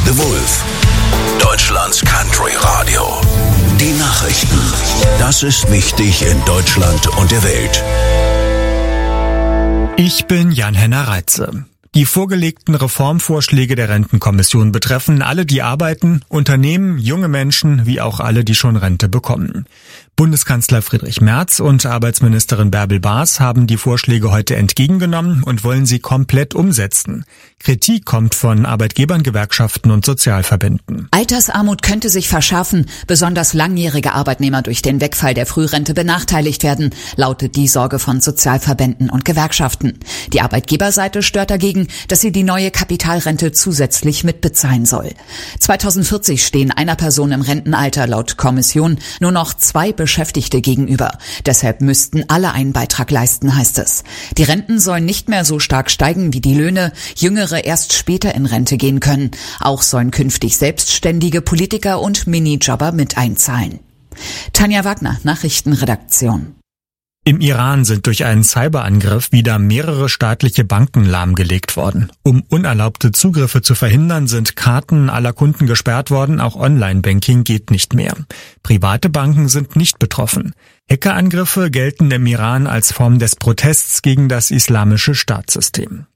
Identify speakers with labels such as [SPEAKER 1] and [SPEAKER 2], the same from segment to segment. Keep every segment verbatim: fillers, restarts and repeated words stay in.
[SPEAKER 1] The Wolf, Deutschlands Country Radio. Die Nachrichten. Das ist wichtig in Deutschland und der Welt.
[SPEAKER 2] Ich bin Jan-Henner Reitze. Die vorgelegten Reformvorschläge der Rentenkommission betreffen alle, die arbeiten, Unternehmen, junge Menschen, wie auch alle, die schon Rente bekommen. Bundeskanzler Friedrich Merz und Arbeitsministerin Bärbel Baas haben die Vorschläge heute entgegengenommen und wollen sie komplett umsetzen. Kritik kommt von Arbeitgebern, Gewerkschaften und Sozialverbänden.
[SPEAKER 3] Altersarmut könnte sich verschärfen, besonders langjährige Arbeitnehmer durch den Wegfall der Frührente benachteiligt werden, lautet die Sorge von Sozialverbänden und Gewerkschaften. Die Arbeitgeberseite stört dagegen, dass sie die neue Kapitalrente zusätzlich mitbezahlen soll. zweitausendvierzig stehen einer Person im Rentenalter laut Kommission nur noch zwei Beschäftigte gegenüber. Deshalb müssten alle einen Beitrag leisten, heißt es. Die Renten sollen nicht mehr so stark steigen wie die Löhne, Jüngere erst später in Rente gehen können. Auch sollen künftig selbstständige Politiker und Minijobber mit einzahlen. Tanja Wagner, Nachrichtenredaktion.
[SPEAKER 2] Im Iran sind durch einen Cyberangriff wieder mehrere staatliche Banken lahmgelegt worden. Um unerlaubte Zugriffe zu verhindern, sind Karten aller Kunden gesperrt worden, auch Online-Banking geht nicht mehr. Private Banken sind nicht betroffen. Hackerangriffe gelten im Iran als Form des Protests gegen das islamische Staatssystem.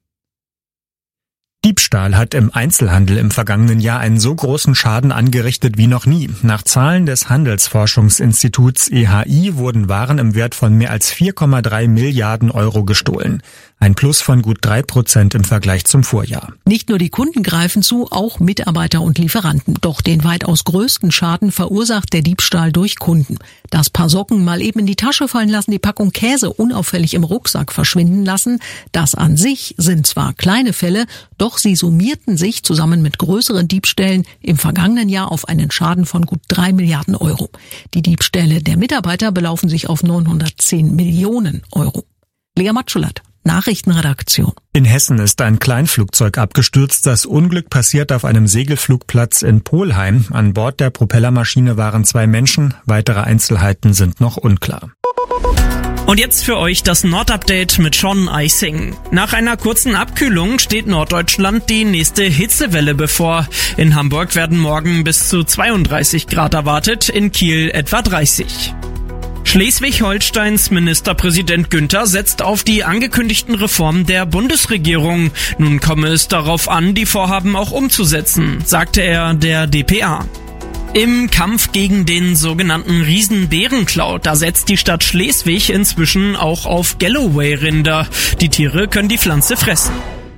[SPEAKER 2] Diebstahl hat im Einzelhandel im vergangenen Jahr einen so großen Schaden angerichtet wie noch nie. Nach Zahlen des Handelsforschungsinstituts E H I wurden Waren im Wert von mehr als vier Komma drei Milliarden Euro gestohlen. Ein Plus von gut drei Prozent im Vergleich zum Vorjahr.
[SPEAKER 4] Nicht nur die Kunden greifen zu, auch Mitarbeiter und Lieferanten. Doch den weitaus größten Schaden verursacht der Diebstahl durch Kunden. Das Paar Socken mal eben in die Tasche fallen lassen, die Packung Käse unauffällig im Rucksack verschwinden lassen. Das an sich sind zwar kleine Fälle, doch sie summierten sich zusammen mit größeren Diebstählen im vergangenen Jahr auf einen Schaden von gut drei Milliarden Euro. Die Diebstähle der Mitarbeiter belaufen sich auf neunhundertzehn Millionen Euro. Lea Matschulat, Nachrichtenredaktion.
[SPEAKER 2] In Hessen ist ein Kleinflugzeug abgestürzt. Das Unglück passiert auf einem Segelflugplatz in Polheim. An Bord der Propellermaschine waren zwei Menschen. Weitere Einzelheiten sind noch unklar.
[SPEAKER 5] Und jetzt für euch das Nordupdate mit Sean Eising. Nach einer kurzen Abkühlung steht Norddeutschland die nächste Hitzewelle bevor. In Hamburg werden morgen bis zu zweiunddreißig Grad erwartet, in Kiel etwa dreißig. Schleswig-Holsteins Ministerpräsident Günther setzt auf die angekündigten Reformen der Bundesregierung. Nun komme es darauf an, die Vorhaben auch umzusetzen, sagte er der D P A. Im Kampf gegen den sogenannten Riesenbärenklau, da setzt die Stadt Schleswig inzwischen auch auf Galloway-Rinder. Die Tiere können die Pflanze fressen.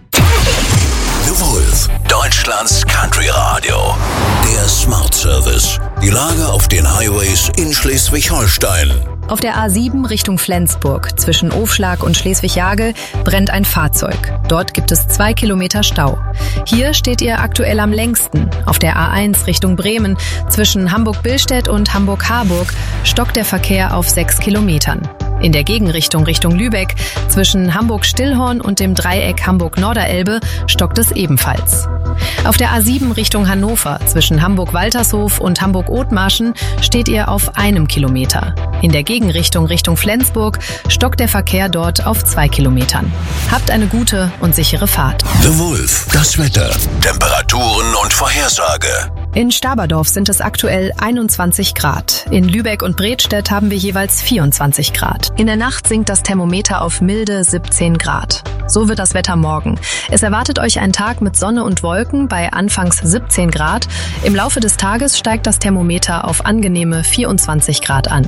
[SPEAKER 1] The Wolf, Deutschlands Country Radio. Der Smart Service. Die Lage auf den Highways in Schleswig-Holstein.
[SPEAKER 6] Auf der A sieben Richtung Flensburg zwischen Ofschlag und Schleswig-Jagel brennt ein Fahrzeug. Dort gibt es zwei Kilometer Stau. Hier steht ihr aktuell am längsten. Auf der A eins Richtung Bremen zwischen Hamburg-Billstedt und Hamburg-Harburg stockt der Verkehr auf sechs Kilometern. In der Gegenrichtung Richtung Lübeck zwischen Hamburg-Stillhorn und dem Dreieck Hamburg-Norderelbe stockt es ebenfalls. Auf der A sieben Richtung Hannover zwischen Hamburg-Waltershof und Hamburg-Othmarschen steht ihr auf einem Kilometer. In der Gegenrichtung Richtung Flensburg stockt der Verkehr dort auf zwei Kilometern. Habt eine gute und sichere Fahrt.
[SPEAKER 1] The Wolf, das Wetter, Temperaturen und Vorhersage.
[SPEAKER 6] In Staberdorf sind es aktuell einundzwanzig Grad. In Lübeck und Bredstedt haben wir jeweils vierundzwanzig Grad. In der Nacht sinkt das Thermometer auf milde siebzehn Grad. So wird das Wetter morgen. Es erwartet euch ein Tag mit Sonne und Wolken bei anfangs siebzehn Grad. Im Laufe des Tages steigt das Thermometer auf angenehme vierundzwanzig Grad an.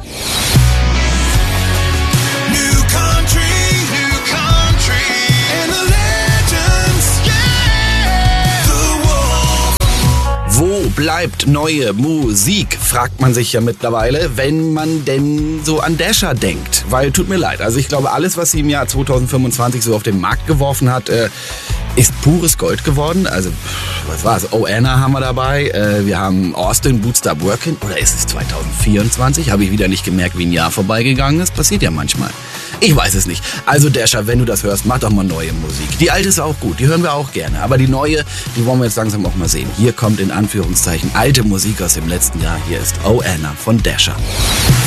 [SPEAKER 7] Wo bleibt neue Musik, fragt man sich ja mittlerweile, wenn man denn so an Dasher denkt. Weil, tut mir leid, also ich glaube, alles, was sie im Jahr zweitausendfünfundzwanzig so auf den Markt geworfen hat, äh, ist pures Gold geworden. Also, was war's? Oh, Anna haben wir dabei. Äh, wir haben Austin, Boots Stop Workin'. Oder ist es zweitausendvierundzwanzig? Habe ich wieder nicht gemerkt, wie ein Jahr vorbeigegangen ist. Passiert ja manchmal. Ich weiß es nicht. Also Dasher, wenn du das hörst, mach doch mal neue Musik. Die alte ist auch gut, die hören wir auch gerne. Aber die neue, die wollen wir jetzt langsam auch mal sehen. Hier kommt in Anführungszeichen alte Musik aus dem letzten Jahr. Hier ist Oh Anna von Dasher.